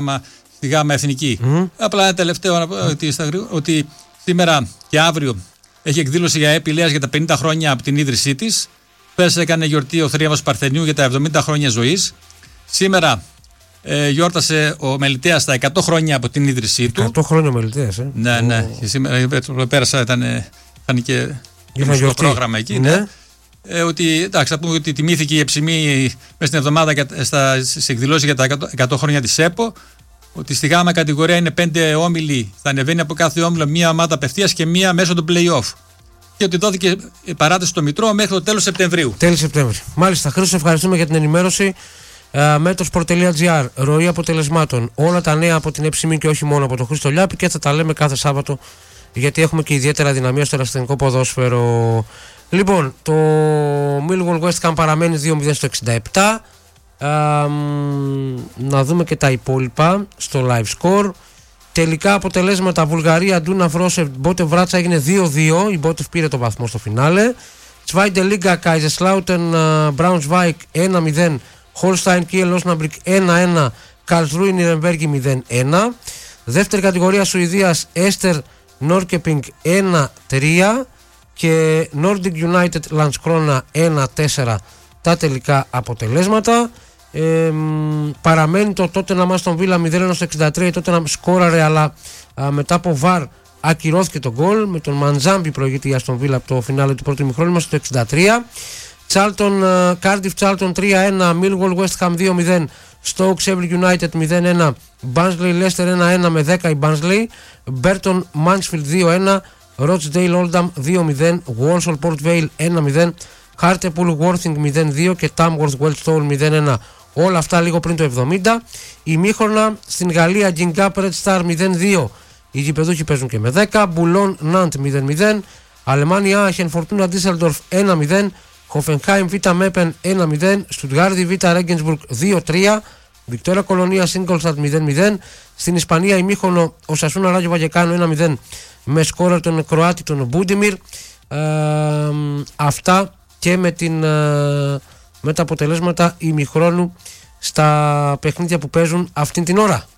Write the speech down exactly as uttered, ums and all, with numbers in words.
στη γάμα εθνική. Mm. Απλά ένα τελευταίο να πω ότι, ότι σήμερα και αύριο έχει εκδήλωση για ΕΠ Ηλέας για τα πενήντα χρόνια από την ίδρυσή της. Πέρσι έκανε γιορτή ο θρίαμβος Παρθενιού για τα εβδομήντα χρόνια ζωής. Σήμερα ε, γιόρτασε ο Μελιτέας τα εκατό χρόνια από την ίδρυσή του. εκατό χρόνια ο Μελιτέας, ε. Ναι, ναι. Oh. Και σήμερα πέρασα, ήταν, ήταν και στο πρόγραμμα εκεί. Ναι. Ναι. Ε, ότι, εντάξει, θα πούμε ότι τιμήθηκε η Εψημή μέσα στην εβδομάδα στις εκδηλώσεις για τα εκατό χρόνια της ΕΠΟ. Ότι στη γάμα κατηγορία είναι πέντε όμιλοι, θα ανεβαίνει από κάθε όμιλο μία ομάδα απευθείας και μία μέσω του play-off. Και ότι δόθηκε η παράταση στο Μητρό μέχρι το τέλος Σεπτεμβρίου. Τέλος Σεπτεμβρίου. Μάλιστα, Χρήστο, ευχαριστούμε για την ενημέρωση. Uh, Μέτρος.gr, ροή αποτελεσμάτων. Όλα τα νέα από την Εψημή και όχι μόνο από τον Χρήστο Λιάπη, και θα τα λέμε κάθε Σάββατο, γιατί έχουμε και ιδιαίτερα δυναμία στο ερασιτεχνικό ποδόσφαιρο. Λοιπόν, το Millwall West Ham παραμένει δύο μηδέν στο εξήντα επτά. Uh, να δούμε και τα υπόλοιπα στο live score. Τελικά αποτελέσματα: Βουλγαρία, Ντούνα Βρόσεφ, Μπότεφ Βράτσα έγινε δύο δύο. Η Μπότεφ πήρε το βαθμό στο φινάλε. Zweite Liga, Kaiserslautern, Braunschweig ένα μηδέν. Holstein Kiel, Osnabrück ένα ένα. Karlsruhe Nürnberg μηδέν ένα. Δεύτερη κατηγορία Σουηδίας, Έστερ Norrköping ένα τρία και Nordic United Landskrona ένα τέσσερα τα τελικά αποτελέσματα. Ε, παραμένει το Tottenham Aston Villa μηδέν ένα στο εξήντα τρία. Το Tottenham σκόραρε, αλλά α, μετά από βαρ ακυρώθηκε το γκολ, με τον Μαντζάμπι προηγείται η Aston Villa από το φινάλε του πρώτου ημιχρόνου μας στο εξήντα τρία. Charlton, uh, Cardiff Charlton τρία ένα, Millwall West Ham δύο μηδέν, Stoke Sheffield United μηδέν ένα, Barnsley Leicester ένα ένα με δέκα η Barnsley, Burton Mansfield δύο ένα, Rochdale Oldham δύο μηδέν, Walsall Port Vale ένα μηδέν, Hartlepool Worthing μηδέν δύο και Tamworth Wellstone μηδέν ένα. Όλα αυτά λίγο πριν το εβδομήντα. Ημίχρονα στην Γαλλία, Ginga Red Star μηδέν δύο, οι γηπεδούχοι παίζουν και με δέκα, Boulogne Nantes μηδέν μηδέν, Αλεμάνια Aachen Fortuna Düsseldorf ένα μηδέν, Hoffenheim Β Meppen ένα μηδέν, Stuttgart Β Regensburg δύο τρία, Βικτόρια Κολονία Ingolstadt μηδέν μηδέν. Στην Ισπανία ημίχρονο ο Σασούνα Ράγιο Βαγεκάνο ένα μηδέν με σκόρερ τον Κροάτη τον Μπούντιμιρ. Ε, αυτά και με, την, με τα αποτελέσματα ημιχρόνου στα παιχνίδια που παίζουν αυτήν την ώρα.